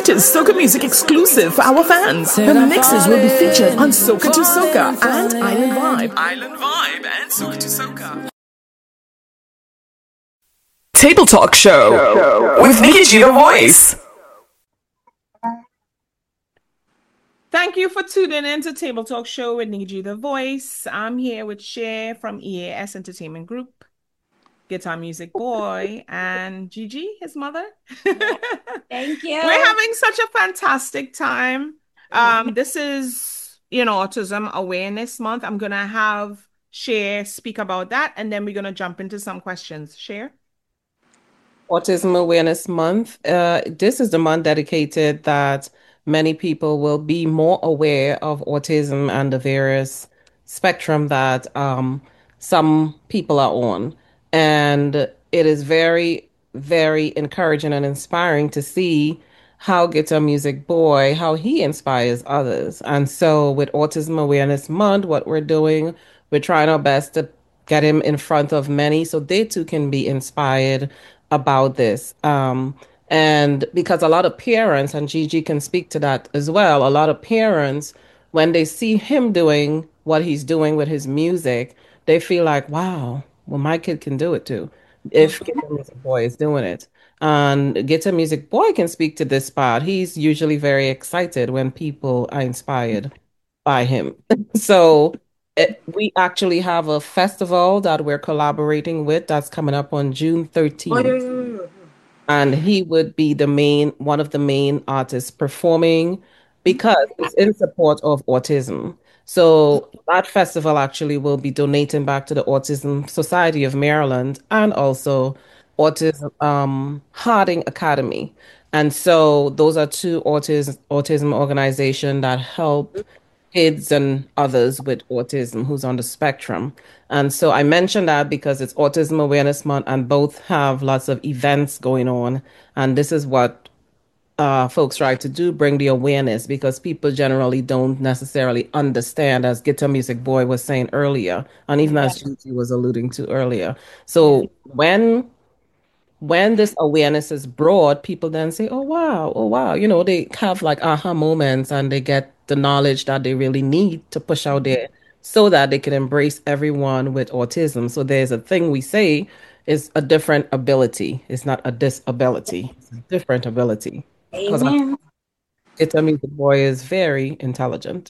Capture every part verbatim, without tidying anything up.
latest soca music exclusive for our fans. The mixes will be featured on Soca to Soca and Island Vibe. Island Vibe and Soca to Soca. Table Talk Show with Nikki G The Voice. Thank you for tuning in to Table Talk Show with Nikki G The Voice. I'm here with Cher from E A S Entertainment Group, Guitar Music Boy, and Gigi, his mother. Thank you. We're having such a fantastic time. Um, this is, you know, Autism Awareness Month. I'm going to have Cher speak about that, and then we're going to jump into some questions. Cher? Autism Awareness Month. Uh, this is the month dedicated that many people will be more aware of autism and the various spectrum that um, some people are on. And it is very, very encouraging and inspiring to see how Guitar Music Boy, how he inspires others. And so with Autism Awareness Month, what we're doing, we're trying our best to get him in front of many so they too can be inspired about this. Um, and because a lot of parents, and Gigi can speak to that as well, a lot of parents, when they see him doing what he's doing with his music, they feel like, wow, well, my kid can do it too, if Guitar Music Boy is doing it. And Guitar Music Boy can speak to this part. He's usually very excited when people are inspired by him. So it, we actually have a festival that we're collaborating with that's coming up on June thirteenth. Oh, yeah, yeah, yeah. And he would be the main, one of the main artists performing because it's in support of autism. So that festival actually will be donating back to the Autism Society of Maryland and also Autism um, Harding Academy. And so those are two autism autism organizations that help kids and others with autism who's on the spectrum. And so I mentioned that because it's Autism Awareness Month and both have lots of events going on. And this is what uh, folks try to do, bring the awareness because people generally don't necessarily understand, as Guitar Music Boy was saying earlier, and even as Gigi was alluding to earlier. So when when this awareness is broad, people then say, oh, wow, oh, wow. You know, they have like aha moments and they get the knowledge that they really need to push out there so that they can embrace everyone with autism. So there's a thing we say is a different ability. It's not a disability. It's a different ability. Amen. Guitar Music Boy is very intelligent.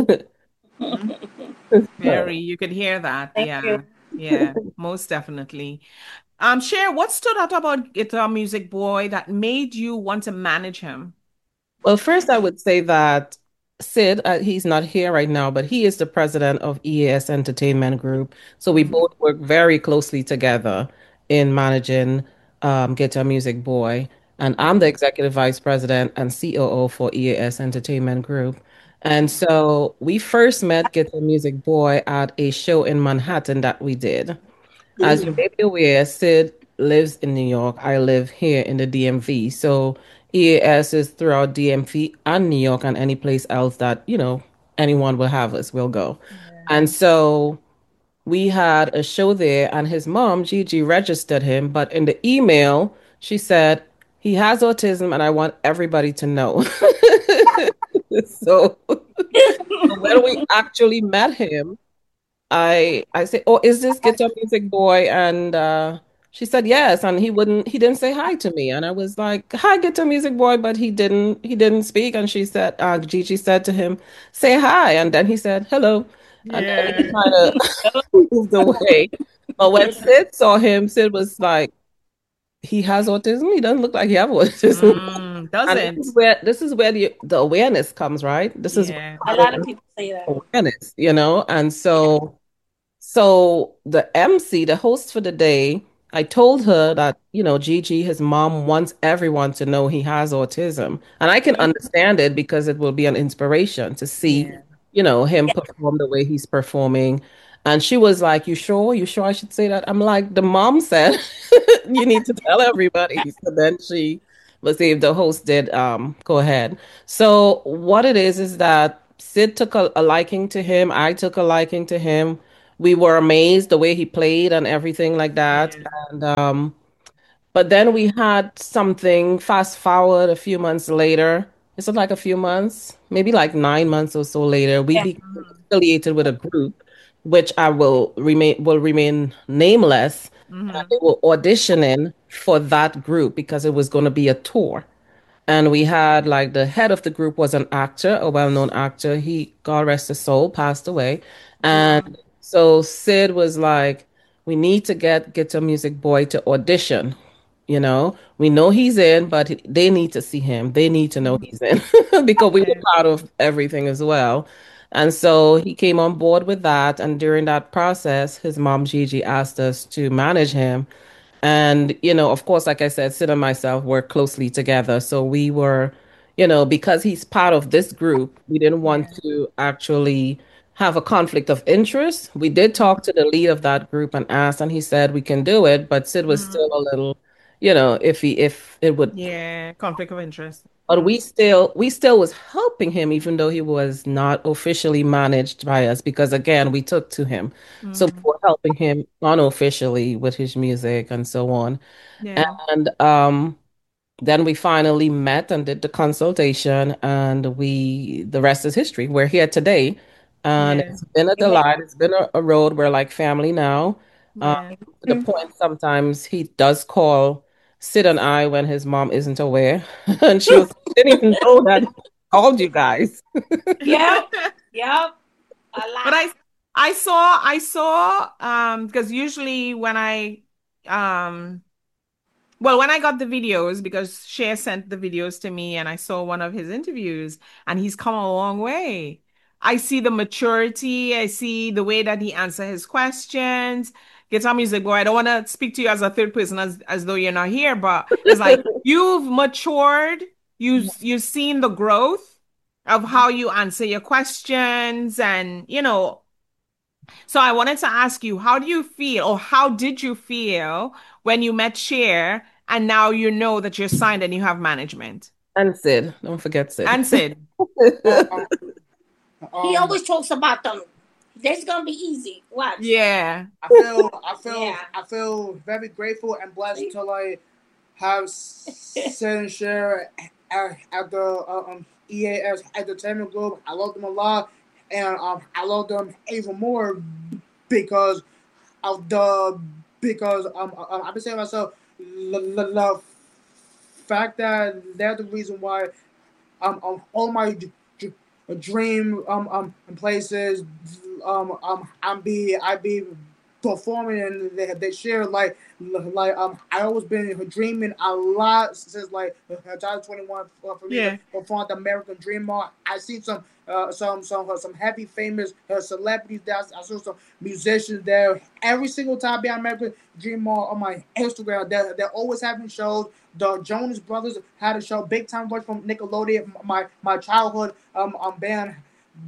Very, you could hear that. Thank yeah. you. Yeah, most definitely. Um, Cher, what stood out about Guitar Music Boy that made you want to manage him? Well, first, I would say that Sid, uh, he's not here right now, but he is the president of E A S Entertainment Group. So we both work very closely together in managing um, Guitar Music Boy. And I'm the executive vice president and C O O for E A S Entertainment Group. And so we first met Guitar Music Boy at a show in Manhattan that we did. As you may be aware, Sid lives in New York. I live here in the D M V. So E A S is throughout D M V and New York and any place else that, you know, anyone will have us, we'll go. And so we had a show there and his mom, Gigi, registered him. But in the email, she said, he has autism and I want everybody to know. So when we actually met him, I I said, "Oh, is this Guitar Music Boy?" And uh, she said yes, and he wouldn't. He didn't say hi to me, and I was like, "Hi, Guitar Music Boy," but he didn't. He didn't speak, and she said, uh, Gigi said to him, "Say hi," and then he said, "Hello," and then he Yeah. kind of moved away. But when Sid saw him, Sid was like, "He has autism. He doesn't look like he has autism." Mm, And this doesn't. is where this is where the the awareness comes, right? This is Yeah. A lot of people say that. awareness, you know, and so. So the M C, the host for the day, I told her that, you know, Gigi, his mom wants everyone to know he has autism. And I can understand it because it will be an inspiration to see, Yeah. you know, him perform the way he's performing. And she was like, you sure? You sure I should say that? I'm like, the mom said you need to tell everybody. So then she was able, the host did um go ahead. So what it is is that Sid took a, a liking to him. I took a liking to him. We were amazed the way he played and everything like that. Yeah. And um, But then we had something fast forward a few months later. Is it like a few months? Maybe like nine months or so later, we Yeah. became Mm-hmm. affiliated with a group, which I will remain will remain nameless. And Mm-hmm. they were auditioning for that group because it was going to be a tour. And we had like the head of the group was an actor, a well-known actor. He, God rest his soul, passed away. And Wow. so Sid was like, we need to get Guitar Music Boy to audition. You know, we know he's in, but he- they need to see him. They need to know Mm-hmm. he's in because we were Yeah. part of everything as well. And so he came on board with that. And during that process, his mom, Gigi, asked us to manage him. And, you know, of course, like I said, Sid and myself work closely together. So we were, you know, because he's part of this group, we didn't want Yeah. to actually have a conflict of interest. We did talk to the lead of that group and asked, and he said we can do it, but Sid was Mm-hmm. still a little, you know, iffy if it would. Yeah. Conflict of interest. But Mm-hmm. we still we still was helping him even though he was not officially managed by us because again we took to him. So we Mm-hmm. were helping him unofficially with his music and so on. Yeah. And um then we finally met and did the consultation and we the rest is history. We're here today and Yeah. it's been a Amen. delight. It's been a, a road. We're like family now. Um, Yeah. to the point sometimes he does call Sid and I when his mom isn't aware. And she was didn't even know that he called you guys. Yep. Yep. A But lot. I I saw I saw um because usually when I um well when I got the videos because Cher sent the videos to me and I saw one of his interviews and he's come a long way. I see the maturity, I see the way that he answer his questions. Guitar Music Boy, I don't want to speak to you as a third person as as though you're not here, but it's like you've matured, you've you've seen the growth of how you answer your questions and you know so I wanted to ask you, how do you feel, or how did you feel when you met Cher and now you know that you're signed and you have management? And Sid, don't forget Sid. And Sid. Um, He um, always talks about them. This is gonna be easy. Watch. Yeah. I feel, I feel, Yeah. I feel very grateful and blessed to like have Sid and Cher at, at the uh, um, E A S Entertainment Group. I love them a lot, and um, I love them even more because of the because um, um I've been saying to myself the, the, the fact that they're the reason why um, um all my d- d- dream um um places um um I'm be I be performing and they they share like like um I always been dreaming a lot since like twenty twenty-one for, for me to Yeah. perform the American Dream Mall. I seen some uh some some uh, some heavy famous uh, celebrities there. I saw some musicians there. Every single time I be on American Dream Mall on my Instagram, they're, they're always having shows. The Jonas Brothers had a show, Big Time Rush from Nickelodeon. My my childhood um, um band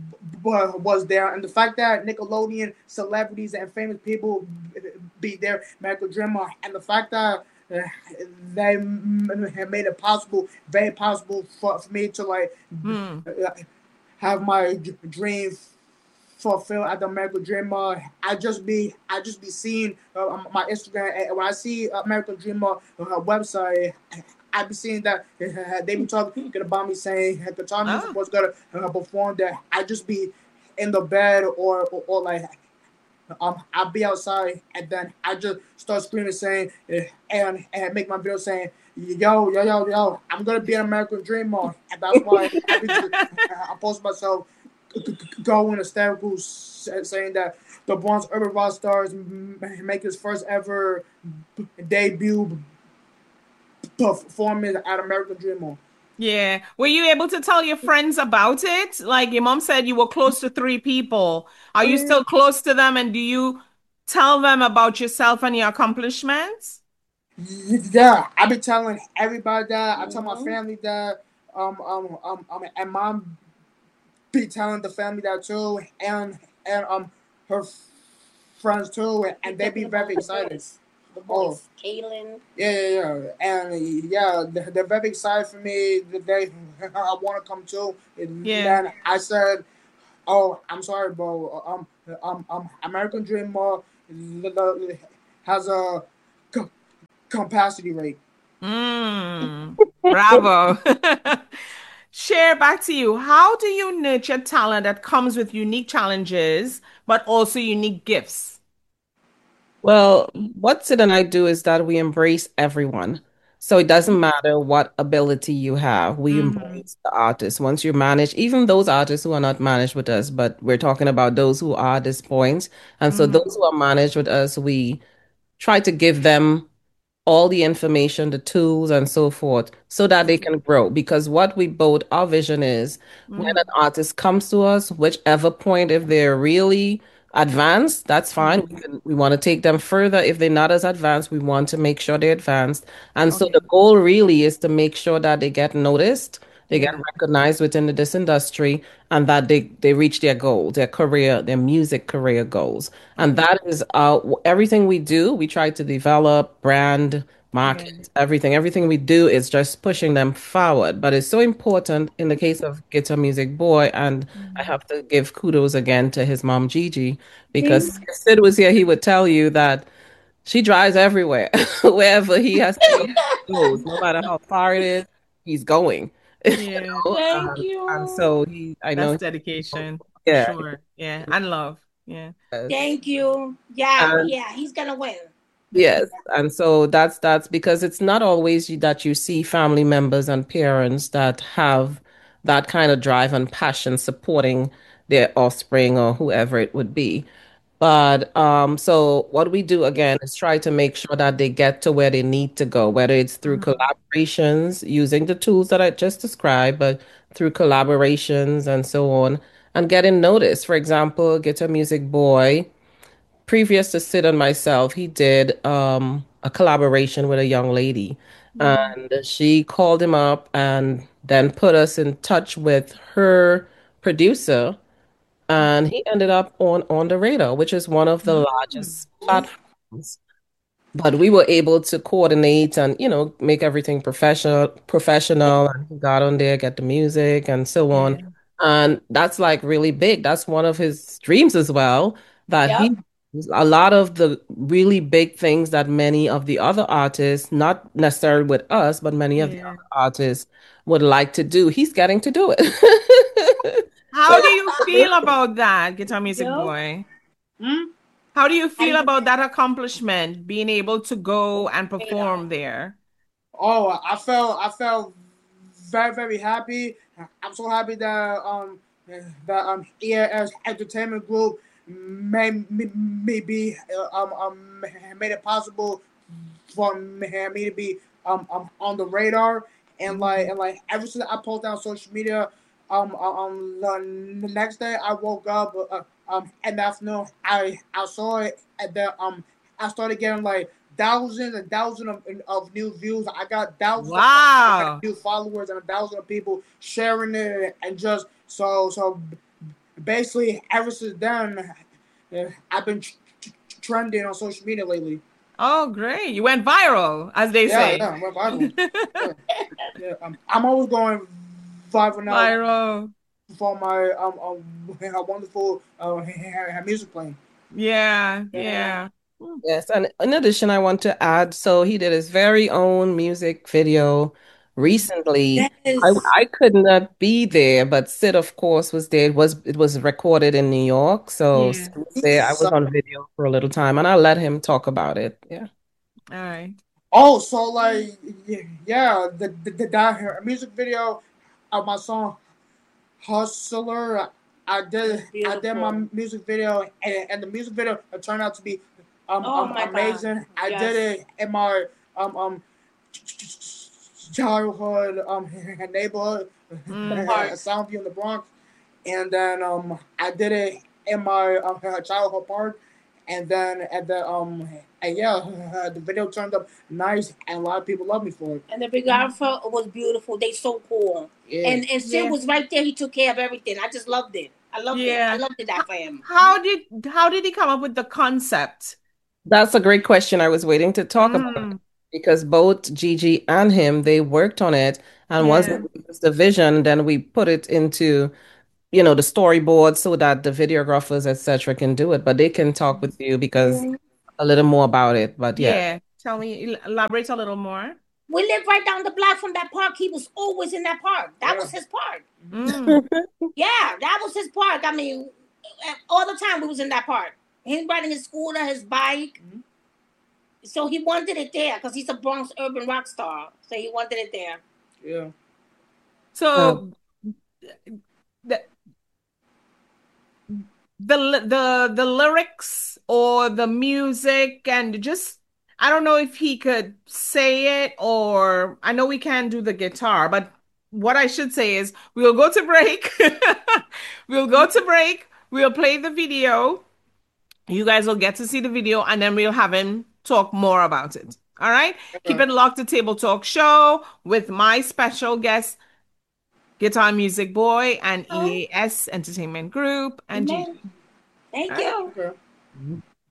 was there, and the fact that Nickelodeon celebrities and famous people be there, Michael Dreamer, and the fact that uh, they have made it possible, very possible for, for me to like Hmm. uh, have my dream fulfilled at the American Dreamer. I just be I just be seeing uh, my Instagram and when I see American Dreamer uh, website. I be seeing that uh, they be talking about me saying Guitar Music Oh. was gonna uh, perform there. I just be in the bed or or, or like um I'll be outside and then I just start screaming saying uh, and and make my video saying yo yo yo yo I'm gonna be an American Dreamer and that's why I be just, I post myself going hysterical saying that the Bronx Urban Rock Stars make his first ever debut performance at American Dreamer. Yeah. Were you able to tell your friends about it? Like your mom said you were close to three people. Are you still close to them and do you tell them about yourself and your accomplishments? Yeah, I be telling everybody that. I tell my Mhm. family that. Um, um, um, um, and mom be telling the family that too, and and um, her friends too, and, He and they be talking about very the excited. boys. The Oh, boys. Kaylin. yeah, yeah, yeah, and yeah, they're, they're very excited for me. That they, I want to come too. And Yeah. then I said, "Oh, I'm sorry, bro. Um, um, um American Dream Mall has a capacity rate. Mm, bravo. Share back to you. How do you nurture talent that comes with unique challenges, but also unique gifts? Well, what Sid and I do is that we embrace everyone. So it doesn't matter what ability you have, we Mm-hmm. embrace the artists. Once you manage, even those artists who are not managed with us, but we're talking about those who are at this point. And so Mm-hmm. those who are managed with us, we try to give them all the information, the tools, and so forth, so that they can grow. Because what we both, our vision is when Mm-hmm. an artist comes to us, whichever point, if they're really advanced, that's fine. We can, we want to take them further. If they're not as advanced, we want to make sure they're advanced. And so the Okay. goal really is to make sure that they get noticed, they get Yeah. recognized within the, this industry, and that they, they reach their goal, their career, their music career goals. And Okay. that is uh, everything we do. We try to develop brand, Yeah. market, everything. Everything we do is just pushing them forward. But it's so important in the case of Guitar Music Boy. And I Mhm. have to give kudos again to his mom, Gigi, because See? if Sid was here, he would tell you that she drives everywhere. Wherever he has to go, he goes. No matter how far it is, he's going. You Yeah. know? Thank Um, and you. so he, I That's know, dedication for yeah. sure. Yeah. And love. Yeah. Yes. Thank you. Yeah, And yeah, he's gonna win. yes, and so that's that's because it's not always you, that you see family members and parents that have that kind of drive and passion supporting their offspring or whoever it would be. But um, so what we do again is try to make sure that they get to where they need to go, whether it's through Mhm. collaborations using the tools that I just described, but through collaborations and so on, and getting noticed. For example, Guitar Music Boy previous to Sid and myself, he did um, a collaboration with a young lady. Mhm. And she called him up and then put us in touch with her producer. And he ended up on on the radar, which is one of the Mhm. largest platforms. But we were able to coordinate and, you know, make everything professional, professional, and he got on there, get the music and so on. Yeah. And that's like really big. That's one of his dreams as well, that Yep. he a lot of the really big things that many of the other artists, not necessarily with us, but many of the Yeah. other artists would like to do. He's getting to do it. How do you feel about that, Guitar Music Yep. Boy? Hmm? How do you feel I about that accomplishment, being able to go and radar. perform there? Oh, I felt I felt very very happy. I'm so happy that um that um E A S Entertainment Group made me, me be uh, um um made it possible for me to be um, um on the radar, and like Mhm. and like ever since I posted on social media, um um the next day I woke up uh, um in the afternoon I I saw it, and then um I started getting like thousands and thousands of, of new views. I got thousands of, of Wow. new followers and a thousand of people sharing it, and just so so basically ever since then, uh, I've been tr- tr- trending on social media lately. Oh, great. You went viral, as they Yeah, say. yeah, I'm viral. Yeah, yeah. Um, I'm always going viral now Viral. for my um, um wonderful uh, music playing. Yeah, Yeah. yeah. Mm. Yes, and in addition, I want to add, so he did his very own music video recently. I Yes. I could not be there, but Sid, of course, was there. It was it was recorded in New York, so Yeah. Sid was there. I was So, on video for a little time, and I let him talk about it. Yeah. All right. oh, so like yeah, the the, the that music video of my song Hustler. I It's did I did my beautiful. music video, and, and the music video turned out to be um, Oh um my God. amazing. I did Yes. it in my um um childhood um neighborhood, The park. Mm. Soundview in the Bronx, and then um I did it in my um, childhood park, and then at the um and yeah, the video turned up nice, and a lot of people love me for it. And the videographer was beautiful. They so cool. Yeah. And and Sid Yeah. was right there. He took care of everything. I just loved it. I loved it. I Yeah. loved it How, that for him. how did how did he come up with the concept? That's a great question. I was waiting to talk about it Mm. because both Gigi and him, they worked on it. And once Yeah. it was the vision, then we put it into, you know, the storyboard so that the videographers, et cetera, can do it. But they can talk with you because a little more about it. But yeah. Yeah. Tell me, elaborate a little more. We live right down the block from that park. He was always in that park. That yeah. was his park. Mm. Yeah, that was his park. I mean, all the time we was in that park. Him riding his scooter, his bike. Mm-hmm. So he wanted it there because he's a Bronx urban rock star. So he wanted it there. Yeah. So oh. the, the the the lyrics or the music and just I don't know if he could say it, or I know we can do the guitar, but what I should say is we'll go to break. We'll go to break. We'll play the video. You guys will get to see the video, and then we'll have him talk more about it. All right? Okay. Keep it locked to Table Talk Show with my special guest, Guitar Music Boy and E A S Entertainment Group, and Gigi. Thank you. Okay.